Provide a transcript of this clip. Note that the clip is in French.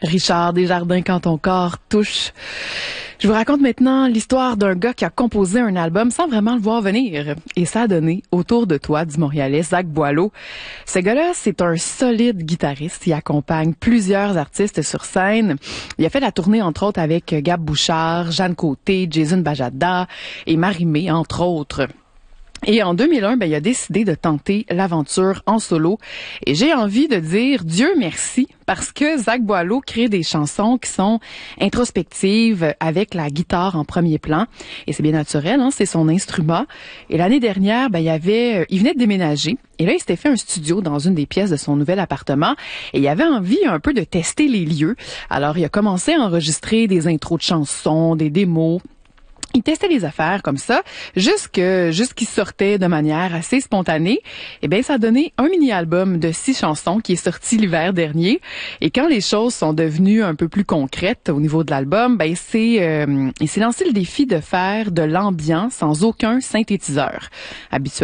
Richard Desjardins, quand ton corps touche. Je vous raconte maintenant l'histoire d'un gars qui a composé un album sans vraiment le voir venir. Et ça a donné Autour de toi du Montréalais Zach Boileau. Ce gars-là, c'est un solide guitariste. Il accompagne plusieurs artistes sur scène. Il a fait la tournée, entre autres, avec Gab Bouchard, Jeanne Côté, Jason Bajada et Marie-Mé, entre autres. Et en 2001, il a décidé de tenter l'aventure en solo. Et j'ai envie de dire Dieu merci, parce que Zach Boileau crée des chansons qui sont introspectives avec la guitare en premier plan. Et c'est bien naturel, hein, c'est son instrument. Et l'année dernière, il venait de déménager. Et là, il s'était fait un studio dans une des pièces de son nouvel appartement. Et il avait envie un peu de tester les lieux. Alors, il a commencé à enregistrer des intros de chansons, des démos. Il testait les affaires comme ça, jusqu'il sortait de manière assez spontanée. Et bien, ça a donné un mini-album de 6 chansons qui est sorti l'hiver dernier. Et quand les choses sont devenues un peu plus concrètes au niveau de l'album, il s'est lancé le défi de faire de l'ambiance sans aucun synthétiseur.